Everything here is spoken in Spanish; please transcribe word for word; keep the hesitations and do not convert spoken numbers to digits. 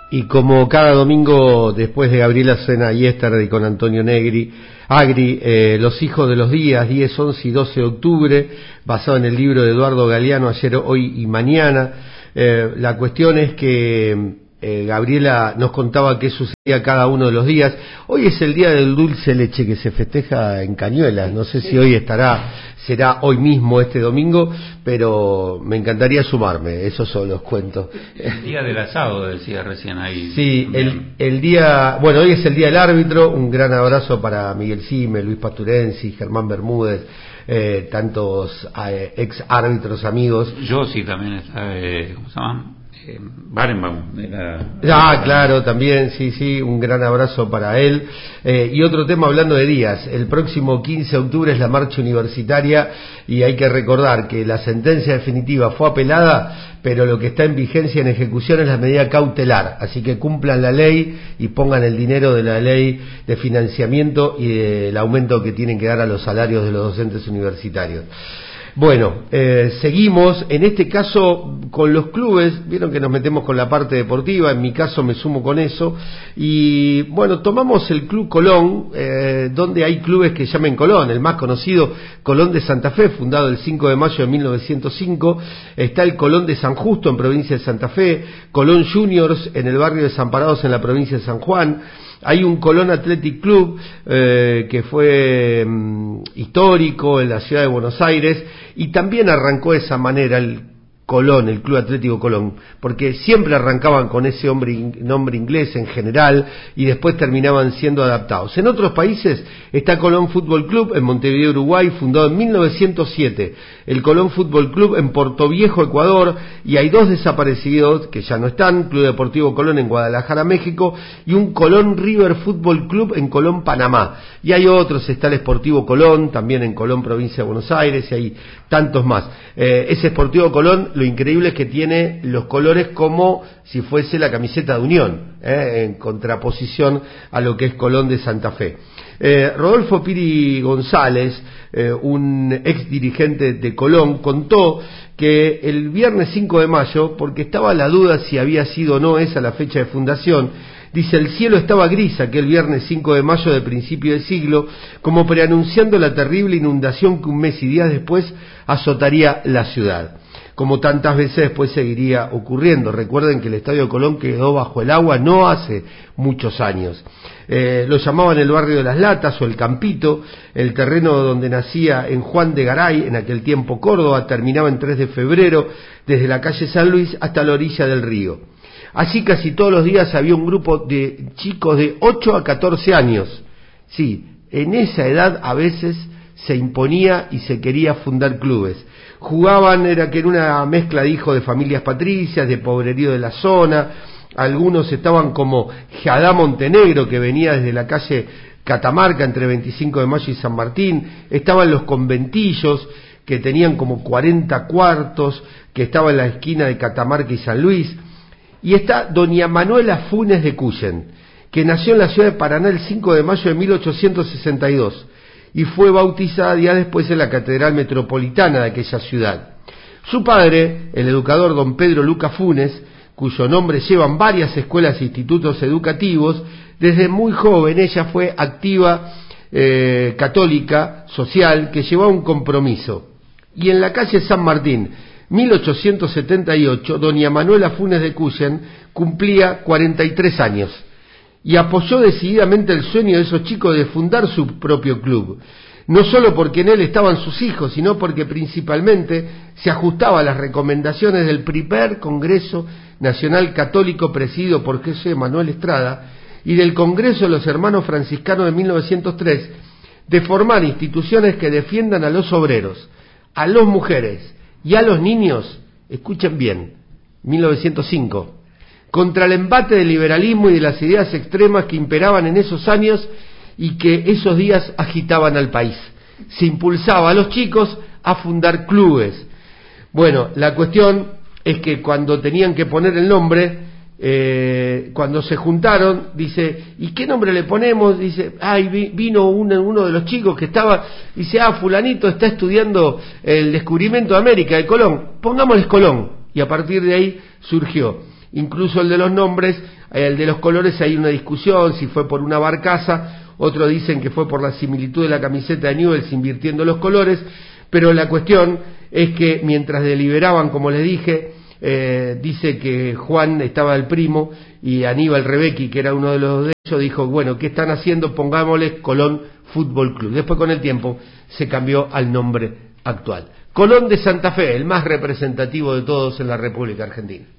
Y como cada domingo después de Gabriela Sena y Esther y con Antonio Negri, Agri, eh, Los hijos de los días, diez, once y doce de octubre, basado en el libro de Eduardo Galeano, Ayer, hoy y mañana. Eh, la cuestión es que eh, Gabriela nos contaba qué sucedía cada uno de los días. Hoy es el día del dulce leche que se festeja en Cañuelas. No sé si hoy estará, será hoy mismo este domingo, pero me encantaría sumarme. Esos son los cuentos. El día del asado, decía recién ahí. Sí, el, el día, bueno, hoy es el día del árbitro. Un gran abrazo para Miguel Cime, Luis Pasturensi, Germán Bermúdez, eh, tantos eh, ex árbitros amigos. Yo sí también está, eh, ¿cómo se llama? Eh, Barenbaum. Era... Ah, claro, también, sí, sí, un gran abrazo para él. Eh, y otro tema hablando de días, el próximo quince de octubre es la marcha universitaria y hay que recordar que la sentencia definitiva fue apelada, pero lo que está en vigencia en ejecución es la medida cautelar, así que cumplan la ley y pongan el dinero de la ley de financiamiento y del aumento que tienen que dar a los salarios de los docentes universitarios. Bueno, eh, seguimos, en este caso con los clubes, vieron que nos metemos con la parte deportiva, en mi caso me sumo con eso, y bueno, tomamos el Club Colón, eh, donde hay clubes que llamen Colón, el más conocido, Colón de Santa Fe, fundado el cinco de mayo de mil novecientos cinco, está el Colón de San Justo en provincia de Santa Fe, Colón Juniors en el barrio de Desamparados en la provincia de San Juan. Hay un Colón Athletic Club eh, que fue um, histórico en la ciudad de Buenos Aires y también arrancó de esa manera el Colón, el Club Atlético Colón, porque siempre arrancaban con ese hombre, nombre inglés en general y después terminaban siendo adaptados. En otros países está Colón Fútbol Club en Montevideo, Uruguay, fundado en mil novecientos siete, el Colón Fútbol Club en Portoviejo, Ecuador, y hay dos desaparecidos que ya no están, Club Deportivo Colón en Guadalajara, México, y un Colón River Fútbol Club en Colón, Panamá. Y hay otros, está el Sportivo Colón, también en Colón, provincia de Buenos Aires, y hay tantos más. Eh, ese Sportivo Colón, lo increíble es que tiene los colores como si fuese la camiseta de Unión, eh, en contraposición a lo que es Colón de Santa Fe. Eh, Rodolfo Piri González, eh, un ex dirigente de Colón, contó que el viernes cinco de mayo, porque estaba la duda si había sido o no esa la fecha de fundación, dice, el cielo estaba gris aquel viernes cinco de mayo de principio de siglo, como preanunciando la terrible inundación que un mes y días después azotaría la ciudad. Como tantas veces después seguiría ocurriendo. Recuerden que el Estadio Colón quedó bajo el agua no hace muchos años. Eh, lo llamaban el barrio de las Latas o el Campito, el terreno donde nacía en Juan de Garay, en aquel tiempo Córdoba, terminaba en tres de febrero, desde la calle San Luis hasta la orilla del río. Allí casi todos los días había un grupo de chicos de ocho a catorce años. Sí, en esa edad a veces se imponía y se quería fundar clubes. Jugaban, era que era una mezcla de hijos de familias patricias, de pobrerío de la zona. Algunos estaban como Jadá Montenegro, que venía desde la calle Catamarca, entre veinticinco de mayo y San Martín. Estaban los conventillos, que tenían como cuarenta cuartos, que estaban en la esquina de Catamarca y San Luis. Y está doña Manuela Funes de Cuyen, que nació en la ciudad de Paraná el cinco de mayo de mil ochocientos sesenta y dos y fue bautizada días después en la Catedral Metropolitana de aquella ciudad. Su padre, el educador don Pedro Luca Funes, cuyo nombre llevan varias escuelas e institutos educativos, desde muy joven ella fue activa eh, católica, social, que llevaba un compromiso. Y en la calle San Martín, mil ochocientos setenta y ocho, doña Manuela Funes de Cuyen cumplía cuarenta y tres años y apoyó decididamente el sueño de esos chicos de fundar su propio club, no solo porque en él estaban sus hijos, sino porque principalmente se ajustaba a las recomendaciones del primer Congreso Nacional Católico presidido por José Manuel Estrada y del Congreso de los Hermanos Franciscanos de mil novecientos tres, de formar instituciones que defiendan a los obreros, a las mujeres y a los niños, escuchen bien, mil novecientos cinco, contra el embate del liberalismo y de las ideas extremas que imperaban en esos años y que esos días agitaban al país. Se impulsaba a los chicos a fundar clubes. Bueno, la cuestión es que cuando tenían que poner el nombre, eh, cuando se juntaron, dice, ¿y qué nombre le ponemos? Dice, ay, vino uno, uno de los chicos que estaba, dice, ah, fulanito está estudiando el descubrimiento de América, de Colón, pongámosles Colón. Y a partir de ahí surgió. incluso el de los nombres, el de los colores hay una discusión, si fue por una barcaza, otros dicen que fue por la similitud de la camiseta de Newell's invirtiendo los colores, pero la cuestión es que mientras deliberaban, como les dije, eh, dice que Juan estaba el primo y Aníbal Rebecki, que era uno de los de ellos, dijo, bueno, ¿qué están haciendo? Pongámosles Colón Fútbol Club. Después con el tiempo se cambió al nombre actual. Colón de Santa Fe, el más representativo de todos en la República Argentina.